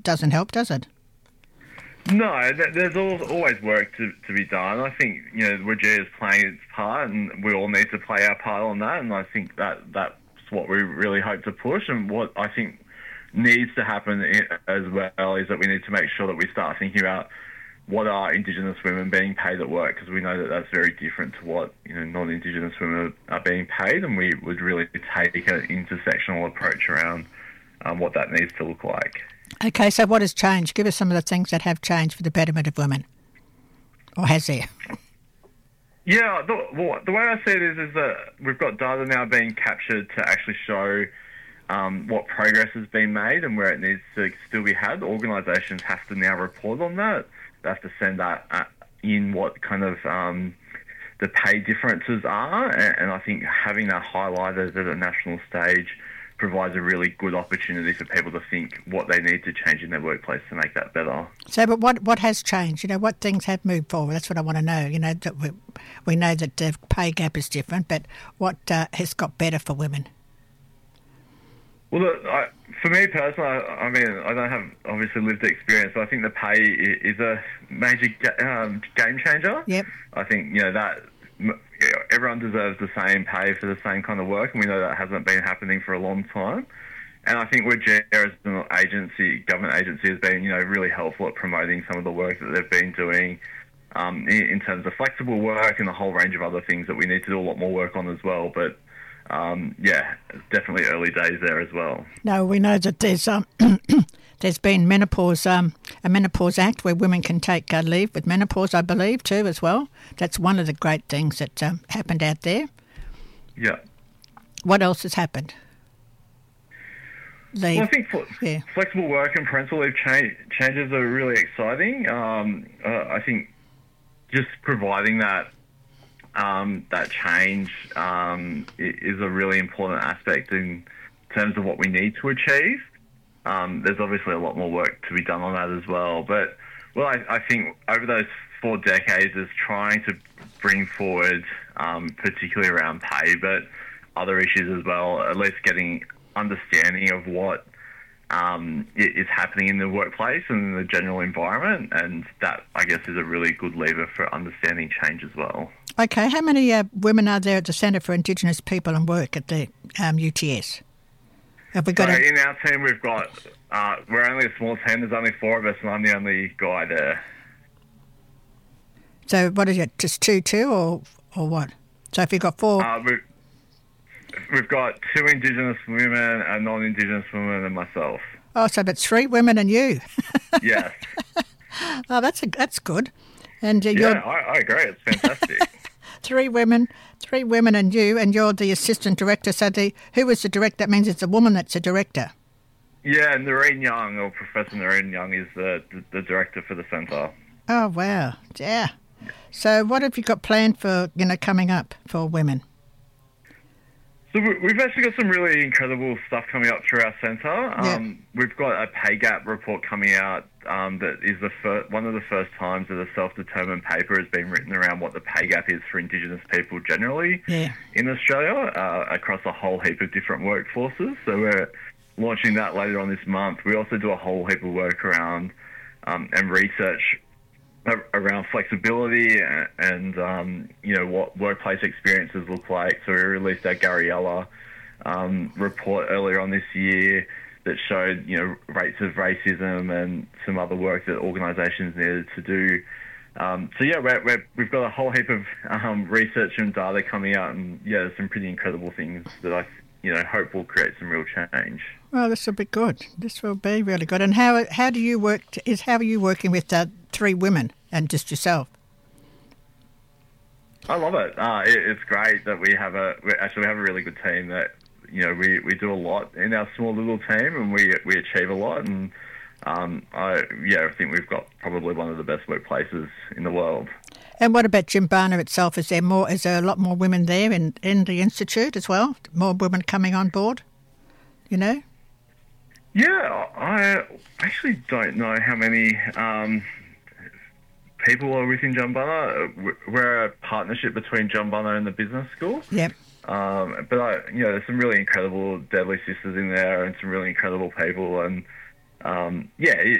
doesn't help, does it? No, there's always work to be done. I think, Wajir is playing its part, and we all need to play our part on that, and I think that's what we really hope to push. And what I think needs to happen as well is that we need to make sure that we start thinking about what are Indigenous women being paid at work, because we know that that's very different to what non-Indigenous women are being paid, and we would really take an intersectional approach around what that needs to look like. Okay, so what has changed? Give us some of the things that have changed for the betterment of women, or has there? Yeah, the way I see it is that we've got data now being captured to actually show what progress has been made and where it needs to still be had. Organisations have to now report on that. They have to send that in what kind of the pay differences are, and I think having that highlighted at a national stage provides a really good opportunity for people to think what they need to change in their workplace to make that better. So, but what has changed? What things have moved forward? That's what I want to know. That we know that the pay gap is different, but what has got better for women? Well, for me personally, I mean, I don't have obviously lived experience, but I think the pay is a major game changer. Yep. I think that everyone deserves the same pay for the same kind of work, and we know that hasn't been happening for a long time. And I think Wajir as an agency, government agency, has been really helpful at promoting some of the work that they've been doing in terms of flexible work and a whole range of other things that we need to do a lot more work on as well. But it's definitely early days there as well. No, we know that there's there's been menopause, a menopause act where women can take leave with menopause, I believe, too, as well. That's one of the great things that happened out there. Yeah. What else has happened? Leave. Well, I think flexible work and parental leave changes are really exciting. I think just providing that change is a really important aspect in terms of what we need to achieve. There's obviously a lot more work to be done on that as well. But, I think over those 4 decades is trying to bring forward, particularly around pay, but other issues as well, at least getting understanding of what is happening in the workplace and the general environment, and that, I guess, is a really good lever for understanding change as well. Okay, how many women are there at the Centre for Indigenous People and Work at the UTS? Have we got in our team, we've got, we're only a small team, there's only 4 of us, and I'm the only guy there. So what is it, just two, or what? So if you've got 4... We've got 2 Indigenous women, a non-Indigenous woman, and myself. Oh, so that's 3 women and you. Yes. Oh, that's good. And I agree. It's fantastic. 3 women and you, and you're the assistant director. So who is the director? That means it's a woman that's a director. Yeah, Noreen Young, or Professor Noreen Young, is the director for the centre. Oh, wow. Yeah. So what have you got planned for, coming up for women? So we've actually got some really incredible stuff coming up through our centre. We've got a pay gap report coming out that is one of the first times that a self-determined paper has been written around what the pay gap is for Indigenous people generally in Australia across a whole heap of different workforces. So we're launching that later on this month. We also do a whole heap of work around and research around flexibility and what workplace experiences look like. So we released our Gabriella report earlier on this year that showed rates of racism and some other work that organisations needed to do. We've got a whole heap of research and data coming out, and there's some pretty incredible things that I hope will create some real change. Well, this will be good. This will be really good. And how do you work? How are you working with 3 women and just yourself? I love it. It's great that we have a really good team that we do a lot in our small little team, and we achieve a lot. And I think we've got probably one of the best workplaces in the world. And what about Jimbana itself? Is there a lot more women there in the institute as well? More women coming on board? Yeah, I actually don't know how many people are within Jimbana. We're a partnership between Jimbana and the business school. Yep. But there's some really incredible Deadly Sisters in there and some really incredible people, and yeah,